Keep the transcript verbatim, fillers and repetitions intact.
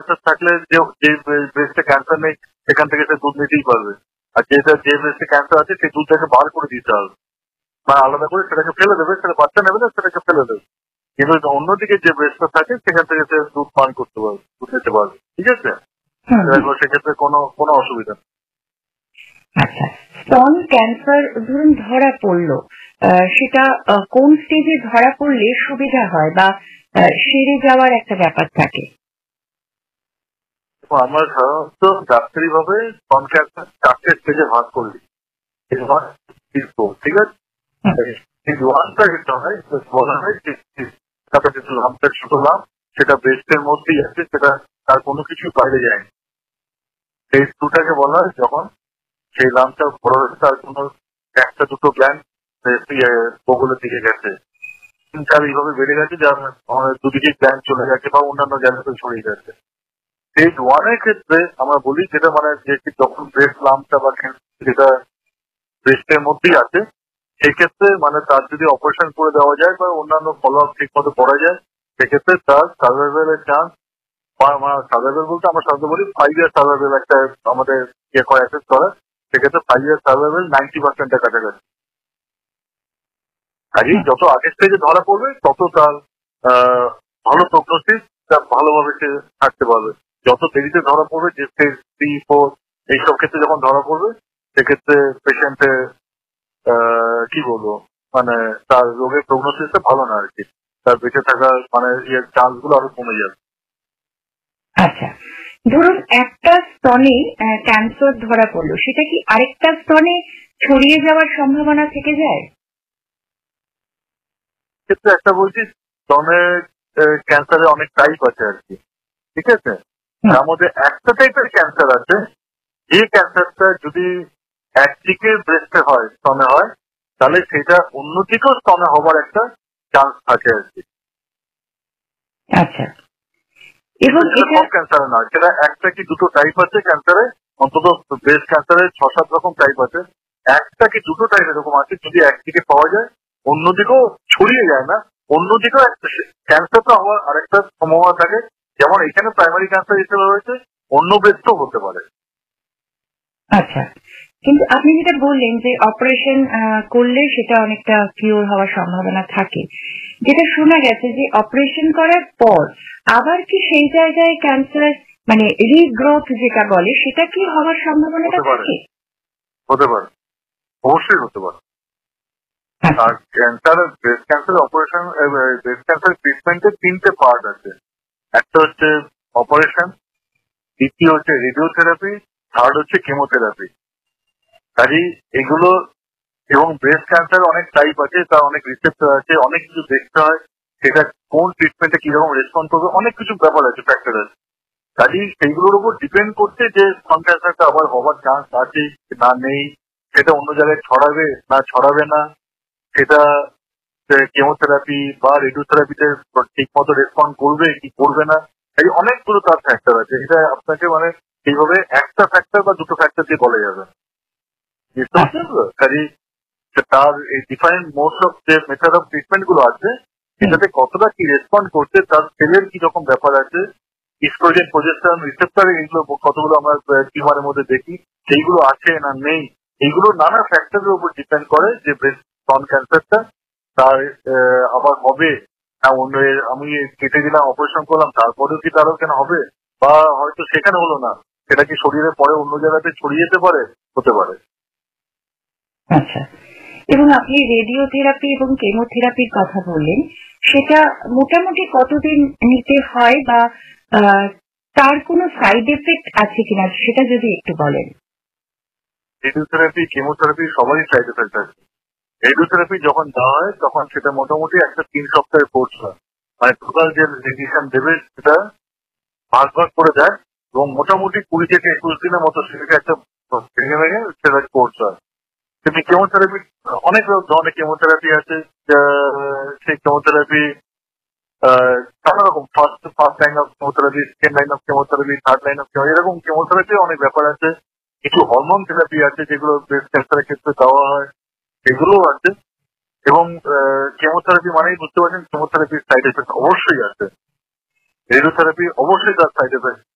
Cancer থাকলে যে ব্রেস্টে cancer নেই সেখান থেকে সে দুধ নিতেই পারবে, আর যেটা যে ব্রেস্টে ক্যান্সার আছে সেই দুধটাকে বার করে দিতে হবে, বা আলাদা করে সেটাকে ফেলে দেবে, সেটা বাচ্চা নেবে না, সেটাকে ফেলে দেবে। কিন্তু অন্যদিকে যে ব্রেস্টটা থাকে সেখান থেকে সে দুধ পান করতে পারবে, দুধ নিতে পারবে। ঠিক আছে, সেক্ষেত্রে কোনো কোনো অসুবিধা নেই। আচ্ছা, স্তন ক্যান্সার ধরুন ধরা পড়লো, সেটা কোন স্টেজে ধরা পড়লে সুবিধা হয় বা সেরে যাওয়ার একটা ব্যাপার থাকে? আমরা সাধারণত ডাক্তারি ভাবে স্তন ক্যান্সার চারটে স্টেজে ভাগ করি। ঠিক আছে, বলা হয় ছোট লাভ, সেটা ব্রেস্টের মধ্যেই আছে, সেটা তার কোনো কিছু বাইরে যায়নি। ফেজ টুটাকে বলা হয় যখন সেই লামটা বড় হয়েছে, তার কোনো একটা দুটো গ্ল্যান্ড বগলের দিকে গেছে, তিন চার এইভাবে বেড়ে গেছে, যার আমাদের দুদিকে গ্ল্যান্ড চলে গেছে বা অন্যান্য জায়গাতে ছড়িয়ে গেছে। স্টেজ ওয়ানের ক্ষেত্রে আমরা বলি যেটা মানে যখন ব্রেস্ট লামটা বা যেটা ব্রেস্টের মধ্যেই আছে, সেক্ষেত্রে মানে তার যদি অপারেশন করে দেওয়া যায় বা অন্যান্য ফলো আপ ঠিক মতো করা যায়, সেক্ষেত্রে তার সার্ভাইভালের চান্স, সার্ভাইভাল বলতে আমরা সাধারণত বলি ফাইভ ইয়ার সার্ভাইভাল একটা আমাদের ইয়ে করে অ্যাসেস করা, সেক্ষেত্রে ফাইভ ইয়ার সার্ভাইভাল নাইনটি পার্সেন্টের কাছাকাছি। কাজেই যত আগের স্টেজে ধরা পড়বে তত তার ভালো প্রগনোসিস, ভালোভাবে সে থাকতে পারবে। যত দেরিতে ধরা পড়বে, যে স্টেজ থ্রি ফোর এইসব ক্ষেত্রে যখন ধরা পড়বে, সেক্ষেত্রে পেশেন্টের কি বলবো মানে তার রোগের প্রগনোসিসটা ভালো না আর কি, তার বেঁচে থাকার মানে ইয়ের চান্স গুলো আরো কমে যাবে। আচ্ছা, ধরুন একটা স্তনে ক্যান্সার ধরা পড়লো, সেটা কি আরেকটা স্তনে ছড়িয়ে যাওয়ার সম্ভাবনা থেকে যায়? ক্ষেত্রে একটা বলছি, স্তনের ক্যান্সারের অনেক টাইপ আছে আর কি। ঠিক আছে, তার মধ্যে একটা টাইপের ক্যান্সার আছে, যে ক্যান্সারটা যদি একদিকে ব্রেস্টে হয়, স্তনে হয়, তাহলে সেটা অন্যদিকেও স্তনে হবার একটা চান্স থাকে আর কি। আচ্ছা, এবং সব ক্যান্সার না, সেটা একটা কি দুটো টাইপ আছে ক্যান্সারে, অন্তত ব্রেস্ট ক্যান্সারের ছ সাত রকম টাইপ আছে, একটা কি দুটো টাইপ এরকম আছে, যদি একদিকে পাওয়া যায় অন্যদিকেও ছড়িয়ে যায় না, অন্যদিকেও ক্যান্সারটা হওয়ার আরেকটা সম্ভাবনা থাকে। যেমন এখানে প্রাইমারি ক্যান্সার হিসেবে রয়েছে, অন্য ব্রেস্টও হতে পারে। আচ্ছা, কিন্তু আপনি যেটা বললেন যে অপারেশন করলে সেটা অনেকটা কিওর হওয়ার সম্ভাবনা থাকে, যেটা শোনা গেছে যে অপারেশন করার পর আবার কি সেই জায়গায় ক্যান্সার মানে রিগ্রোথ যেটা বলে, সেটা কি হওয়ার সম্ভাবনাটা থাকে? হতে পারে, অবশ্যই হতে পারে। আর cancer, breast cancer operation, breast cancer ট্রিটমেন্টের তিনটে পার্ট আছে। একটা হচ্ছে অপারেশন, দ্বিতীয় হচ্ছে রেডিওথেরাপি, থার্ড হচ্ছে কেমোথেরাপি। কাজেই এগুলো, এবং ব্রেস্ট ক্যান্সার অনেক টাইপ আছে, তার অনেক রিসেপ্টর আছে, অনেক কিছু দেখতে হয়, সেটা কোন ট্রিটমেন্টে কিরকম রেসপন্স করবে, অনেক কিছু ব্যাপার আছে, ফ্যাক্টর আছে। কাজেই সেইগুলোর উপর ডিপেন্ড করছে যে স্তন ক্যান্সারটা আবার হওয়ার চান্স আছে না নেই, সেটা অন্য জায়গায় ছড়াবে না ছড়াবে না, সেটা কেমোথেরাপি বা রেডিওথেরাপিতে ঠিক মতো রেসপন্স করবে কি করবে না, এই অনেকগুলো তার ফ্যাক্টর আছে। এটা আপনাকে মানে এইভাবে একটা ফ্যাক্টর বা দুটো ফ্যাক্টর দিয়ে বলা যাবে। বুঝতে পারছেন তো? কাজে তার এই ডিফারেন্ট মোডস অফ যে মেথড অফ ট্রিটমেন্ট গুলো আছে, এটাতে কতটা কি রেসপন্ড করছে, তার সেলের কি রকম ব্যাপার আছে, ইস্ট্রোজেন, প্রোজেস্টেরন, রিসেপ্টর, এগুলো কতগুলো আমরা টিউমারের মধ্যে দেখি, সেইগুলো আছে না নেই, এইগুলো নানা ফ্যাক্টরের উপর ডিপেন্ড করে যে ব্রেস্ট স্তন ক্যান্সারটা তার আবার হবে না, অন্য আমি কেটে দিলাম, অপারেশন করলাম, তারপরেও কি তারও কেন হবে, বা হয়তো সেখানে হলো না, সেটা কি শরীরের পরে অন্য জায়গাতে ছড়িয়ে যেতে পারে, হতে পারে। আচ্ছা, এবং আপনি রেডিওথেরাপি এবং কেমোথেরাপির কথা বললেন, সেটা মোটামুটি কতদিন নিতে হয় বা তার কোনো সাইড এফেক্ট আছে কিনা সেটা যদি একটু বলেন। রেডিওথেরাপি, কেমোথেরাপি সবারই সাইড এফেক্ট আছে। রেডিওথেরাপি যখন দেওয়া হয় তখন সেটা মোটামুটি একটা তিন সপ্তাহের কোর্স হয়, মানে টোটাল যে রেডিয়েশন দেবে সেটা ভাগ ভাগ করে দেয়, এবং মোটামুটি কুড়ি থেকে একুশ দিনের মতো সেটাকে একটা ভেঙে ভেঙে সেটা কোর্স হয়। কিন্তু কেমোথেরাপি অনেক ধরনের কেমোথেরাপি আছে, সেই কেমোথেরাপি নানা রকম, first first line of chemotherapy, second line of chemotherapy, third line of chemotherapy, এরকম কেমোথেরাপি অনেক ব্যাপার আছে। কিছু হরমোন থেরাপি আছে যেগুলো ব্রেস্ট ক্যান্সারের ক্ষেত্রে দেওয়া হয়, এগুলোও আছে। এবং কেমোথেরাপি মানেই বুঝতে পারছেন কেমোথেরাপির সাইড এফেক্ট অবশ্যই আছে, রেডিওথেরাপি অবশ্যই তার সাইড এফেক্ট